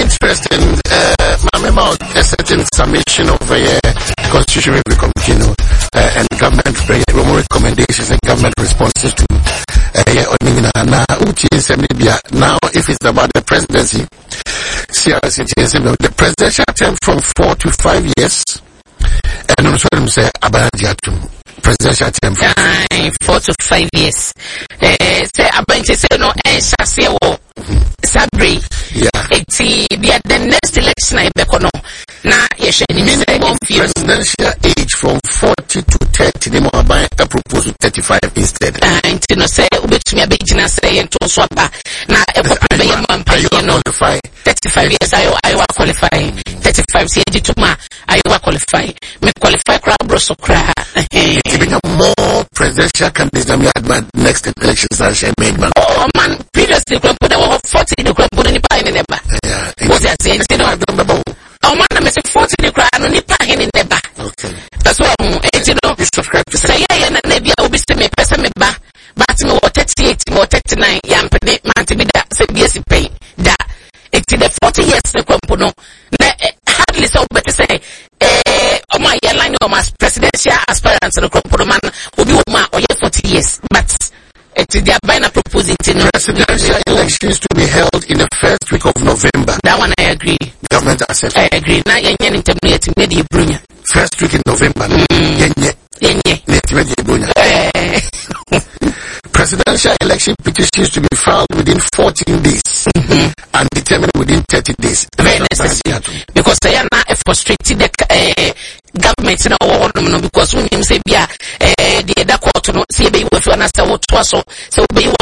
interesting. I'm about a certain summation of Constitution Review Commission and government recommendations and government responses to now if it's about the presidency, the presidential term from 4 to 5 years, and also say about presidential term 4 to 5 years. Say about no Sabri. Yeah. It's the next election I bekono. Na minimum presidential age from 40 to 30. They more by a proposal 35 instead. No say ubetumi abegina say ento swapa. Na epope be man pay no qualify. 35 years I qualify. 35 say dituma I qualify. Me qualify crowd bro so cry. Even more presidential candidates than we had by next elections are made man. Oh man, previously we put 40 the crowd put in the pine in the back. Yeah. What they saying say no I don't know. Oh man, I'm saying 40 the crowd no ni pine in the back. Okay. That's why you know subscribe to say yeah na na bia obi say me pesa me ba. But me 38 me 39 yam pede man to be that say BS pay that it's the 40 years the crumpo no na hardly so better say oh my line of my presidential aspirants the crumpo man obi o ma 40 years but it's their binary proposing presidential elections to be held in the first week of November. That one I agree. Government accepts. I agree. Now yen intermediate media brunya. First week in November. Presidential election petitions to be filed within 14 days and determined within 30 days. Very necessary. Because they are not frustrated government in our own because when you say the court no say be with you and so be